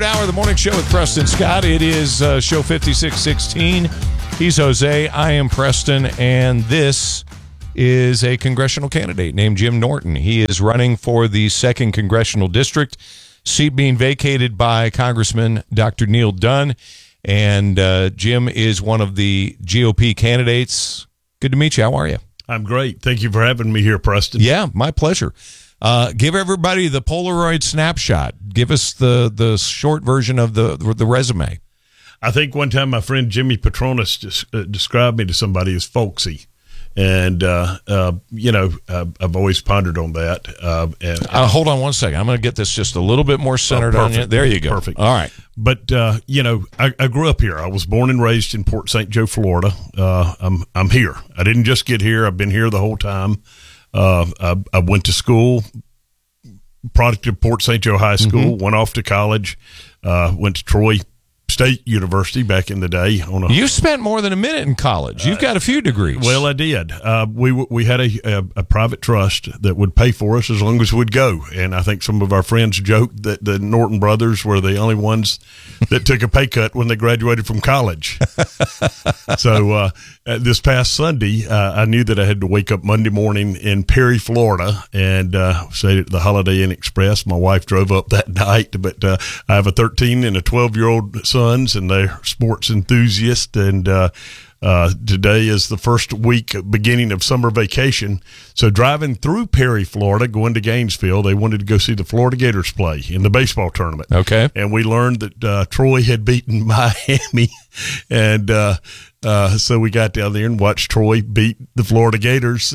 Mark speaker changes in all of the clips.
Speaker 1: hour of the morning show with Preston Scott. It is show 5616. He's Jose. I am Preston, and this is a congressional candidate named Jim Norton. He is running for the 2nd Congressional District, seat being vacated by Congressman Dr. Neil Dunn. And Jim is one of the GOP candidates. Good to meet you. How are you?
Speaker 2: I'm great. Thank you for having me here, Preston.
Speaker 1: Yeah, my pleasure. Give everybody the Polaroid snapshot. Give us the short version of the resume.
Speaker 2: I think one time my friend Jimmy Petronas described me to somebody as folksy. And, I've always pondered on that.
Speaker 1: Hold on one second. I'm going to get this just a little bit more centered on you. There you go.
Speaker 2: Perfect.
Speaker 1: All right.
Speaker 2: But, I grew up here. I was born and raised in Port St. Joe, Florida. I'm here. I didn't just get here. I've been here the whole time. I went to school, product of Port St. Joe High School, went off to college, went to Troy State University back in the day.
Speaker 1: You spent more than a minute in college. You've got a few degrees.
Speaker 2: Well, I did. We had a private trust that would pay for us as long as we'd go. And I think some of our friends joked that the Norton brothers were the only ones that took a pay cut when they graduated from college. So this past Sunday, I knew that I had to wake up Monday morning in Perry, Florida, and stayed at the Holiday Inn Express. My wife drove up that night, but I have a 13 and a 12-year-old sons, and they're sports enthusiasts. And today is the first week beginning of summer vacation. So driving through Perry, Florida, going to Gainesville, they wanted to go see the Florida Gators play in the baseball tournament.
Speaker 1: Okay.
Speaker 2: And we learned that Troy had beaten Miami, and so we got down there and watched Troy beat the Florida Gators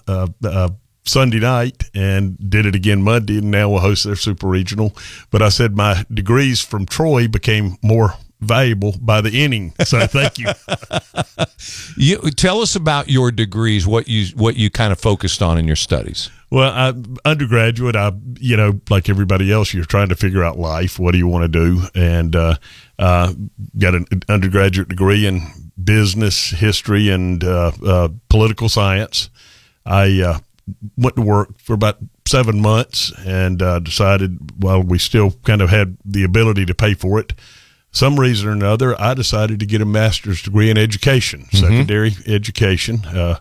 Speaker 2: Sunday night, and did it again Monday, and now we'll host their super regional. But I said my degrees from Troy became more valuable by the inning, so thank you.
Speaker 1: You tell us about your degrees, what you kind of focused on in your studies.
Speaker 2: Well, undergraduate, like everybody else, you're trying to figure out life. What do you want to do? And got an undergraduate degree in business, history, and political science. I went to work for about 7 months and decided, while we still kind of had the ability to pay for it, some reason or another, I decided to get a master's degree in education, secondary education.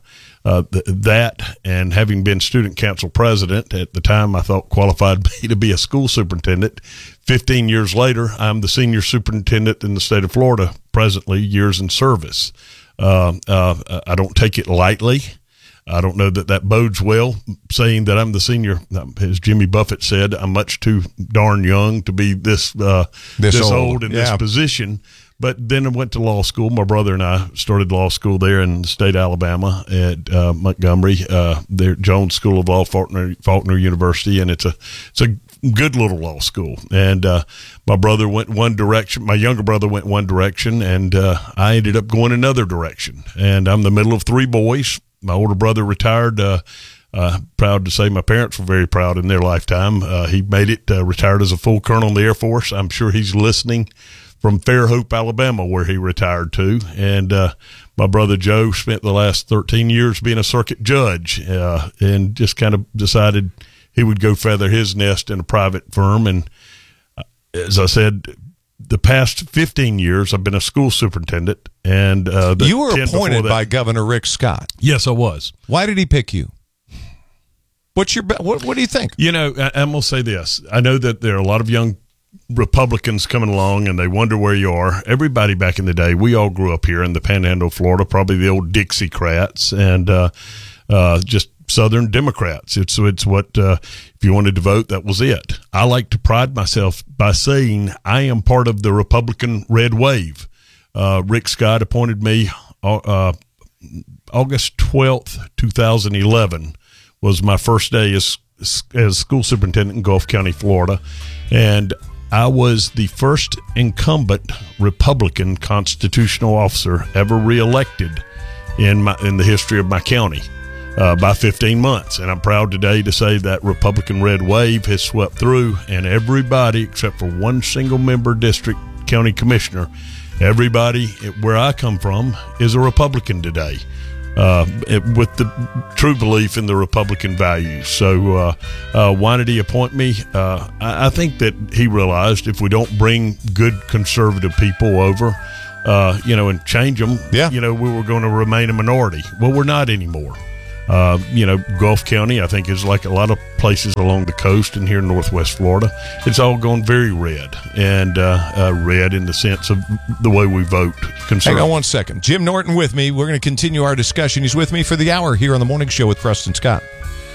Speaker 2: That, and having been student council president at the time, I thought qualified me to be a school superintendent. 15 years later, I'm the senior superintendent in the state of Florida, presently, years in service. I don't take it lightly. I don't know that bodes well, saying that I'm the senior. As Jimmy Buffett said, I'm much too darn young to be this old in this position. But then I went to law school. My brother and I started law school there in the state of Alabama at Montgomery, there Jones School of Law, Faulkner University, and it's a good little law school. And my brother went one direction. My younger brother went one direction, and I ended up going another direction. And I'm the middle of 3 boys. My older brother retired. Proud to say my parents were very proud in their lifetime. He made it, retired as a full colonel in the Air Force. I'm sure he's listening from Fairhope, Alabama, where he retired to. And my brother Joe spent the last 13 years being a circuit judge, and just kind of decided he would go feather his nest in a private firm. And as I said, the past 15 years, I've been a school superintendent. And
Speaker 1: you were appointed by Governor Rick Scott.
Speaker 2: Yes, I was.
Speaker 1: Why did he pick you? What do you think?
Speaker 2: I'm going to say this. I know that there are a lot of young Republicans coming along, and they wonder where you are. Everybody back in the day, we all grew up here in the Panhandle of Florida, probably the old Dixiecrats, and just Southern Democrats. It's what, if you wanted to vote, that was it. I like to pride myself by saying I am part of the Republican red wave. Rick Scott appointed me August 12th, 2011 was my first day as school superintendent in Gulf County, Florida, and I was the first incumbent Republican constitutional officer ever reelected in the history of my county. By 15 months. And I'm proud today to say that Republican red wave has swept through, and everybody except for one single member district county commissioner, everybody where I come from is a Republican today. with the true belief in the Republican values. So why did he appoint me? I think that he realized if we don't bring good conservative people over, and change them, we were going to remain a minority. Well, we're not anymore. Gulf County, I think, is like a lot of places along the coast and here in Northwest Florida. It's all gone very red, and red in the sense of the way we vote.
Speaker 1: Hang on one second. Jim Norton with me. We're going to continue our discussion. He's with me for the hour here on the Morning Show with Preston Scott.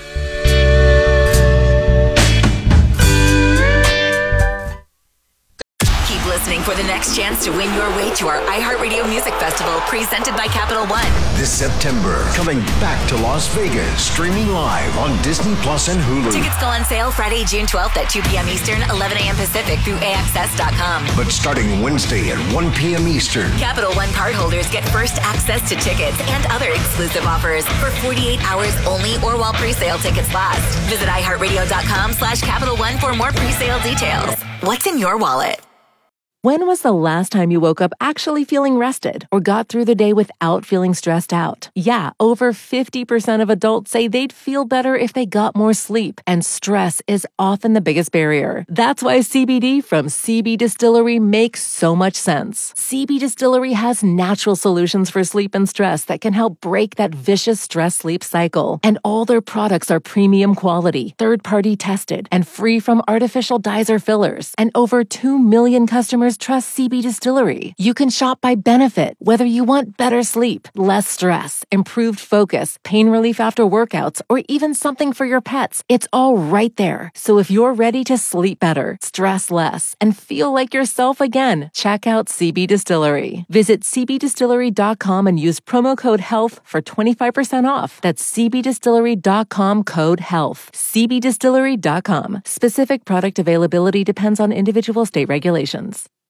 Speaker 3: Listening for the next chance to win your way to our iHeartRadio Music Festival presented by Capital One.
Speaker 4: This September, coming back to Las Vegas, streaming live on Disney Plus and Hulu.
Speaker 3: Tickets go on sale Friday, June 12th at 2 p.m. Eastern, 11 a.m. Pacific through AXS.com.
Speaker 4: But starting Wednesday at 1 p.m. Eastern,
Speaker 3: Capital One cardholders get first access to tickets and other exclusive offers for 48 hours only or while pre-sale tickets last. Visit iHeartRadio.com/Capital One for more pre-sale details. What's in your wallet?
Speaker 5: When was the last time you woke up actually feeling rested or got through the day without feeling stressed out? Yeah, over 50% of adults say they'd feel better if they got more sleep, and stress is often the biggest barrier. That's why CBD from CB Distillery makes so much sense. CB Distillery has natural solutions for sleep and stress that can help break that vicious stress-sleep cycle. And all their products are premium quality, third-party tested, and free from artificial dyes or fillers. And over 2 million customers trust CB Distillery. You can shop by benefit, whether you want better sleep, less stress, improved focus, pain relief after workouts, or even something for your pets. It's all right there. So if you're ready to sleep better, stress less, and feel like yourself again, check out CB Distillery. Visit cbdistillery.com and use promo code HEALTH for 25% off. That's cbdistillery.com code HEALTH. cbdistillery.com. Specific product availability depends on individual state regulations.